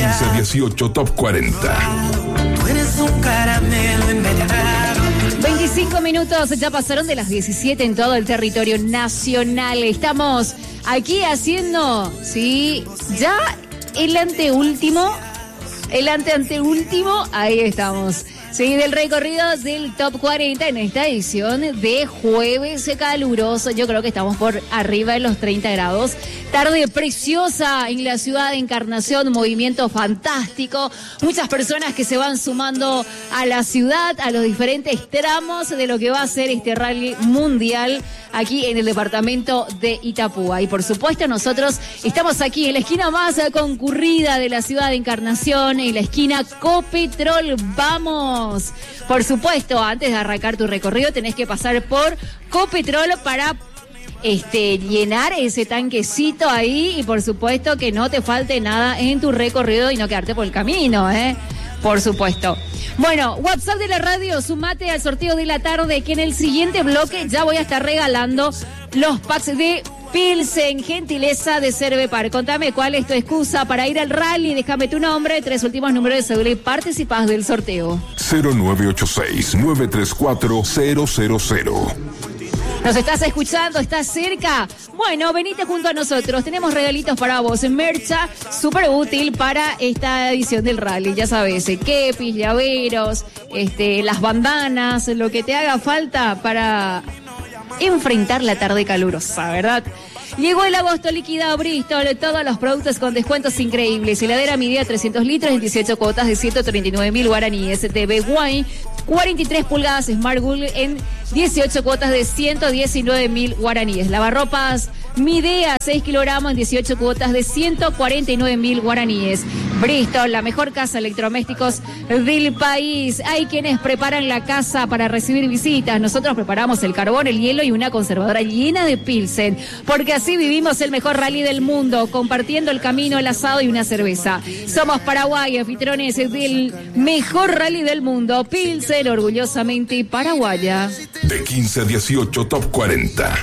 15-18 Top 40. Tú eres un caramelo envenenado. 25 minutos, ya pasaron de las 17 en todo el territorio nacional. Estamos aquí haciendo, sí, ya el anteúltimo, ahí estamos. Sí, del recorrido del Top 40 en esta edición de jueves caluroso. Yo creo que estamos por arriba de los 30 grados. Tarde preciosa en la ciudad de Encarnación, movimiento fantástico. Muchas personas que se van sumando a la ciudad, a los diferentes tramos de lo que va a ser este rally mundial aquí en el departamento de Itapúa. Y por supuesto nosotros estamos aquí en la esquina más concurrida de la ciudad de Encarnación, en la esquina Copetrol. ¡Vamos! Por supuesto, antes de arrancar tu recorrido tenés que pasar por Copetrol para llenar ese tanquecito ahí y por supuesto que no te falte nada en tu recorrido y no quedarte por el camino, por supuesto. Bueno, WhatsApp de la radio, sumate al sorteo de la tarde que en el siguiente bloque ya voy a estar regalando los packs de Pilsen, gentileza de Cervepar. Contame cuál es tu excusa para ir al rally. Déjame tu nombre, 3 últimos números de cédula y participás del sorteo. 0986-934-000. ¿Nos estás escuchando? ¿Estás cerca? Bueno, venite junto a nosotros. Tenemos regalitos para vos. Mercha súper útil para esta edición del rally. Ya sabes, kepis, llaveros, las bandanas, lo que te haga falta para enfrentar la tarde calurosa, ¿verdad? Llegó el agosto liquidado Bristol, todos los productos con descuentos increíbles. Heladera Midea 300 litros en 18 cuotas de 139.000 guaraníes. TV Wine 43 pulgadas Smart Google en 18 cuotas de 119.000 guaraníes. Lavarropas Midea 6 kilogramos en 18 cuotas de 149.000 guaraníes. Bristol, la mejor casa de electrodomésticos del país. Hay quienes preparan la casa para recibir visitas. Nosotros preparamos el carbón, el hielo y una conservadora llena de Pilsen. Porque así vivimos el mejor rally del mundo, compartiendo el camino, el asado y una cerveza. Somos Paraguay, anfitriones del mejor rally del mundo. Pilsen, orgullosamente paraguaya. De 15-18 Top 40.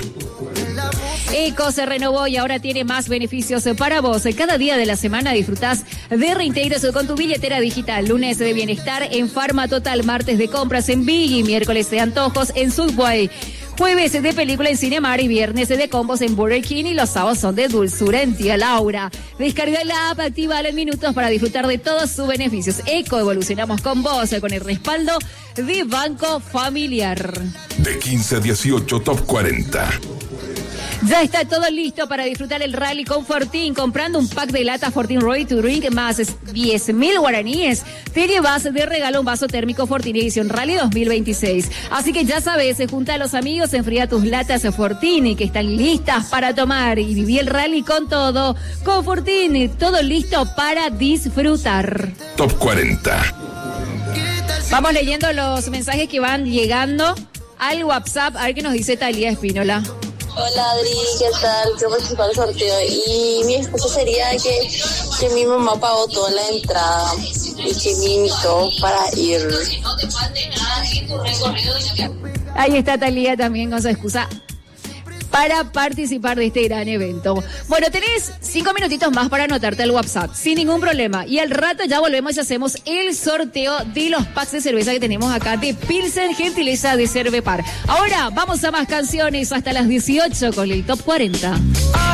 Eco se renovó y ahora tiene más beneficios para vos. Cada día de la semana disfrutás de reintegros con tu billetera digital. Lunes de bienestar en Farma Total, martes de compras en Biggie, miércoles de antojos en Subway, jueves de película en Cinemar y viernes de combos en Burger King y los sábados son de dulzura en Tía Laura. Descarga la app, activa en minutos para disfrutar de todos sus beneficios. Eco, evolucionamos con vos, con el respaldo de Banco Familiar. De 15-18 Top 40. Ya está todo listo para disfrutar el rally con Fortín. Comprando un pack de lata Fortín Ready to Drink más 10.000 guaraníes, te llevas de regalo un vaso térmico Fortín edición Rally 2026. Así que ya sabes, junta a los amigos, enfría tus latas Fortín que están listas para tomar y viví el rally con todo. Con Fortín, todo listo para disfrutar. Top 40. Vamos leyendo los mensajes que van llegando al WhatsApp. A ver qué nos dice Talía Espínola. Hola Adri, ¿qué tal? Quiero participar del sorteo y mi excusa sería que mi mamá pagó toda la entrada y que me invitó para ir. Ahí está Talía también con su excusa para participar de este gran evento. Bueno, tenés 5 minutitos más para anotarte al WhatsApp, sin ningún problema. Y al rato ya volvemos y hacemos el sorteo de los packs de cerveza que tenemos acá de Pilsen, gentileza de Cervepar. Ahora vamos a más canciones hasta las 18 con el Top 40.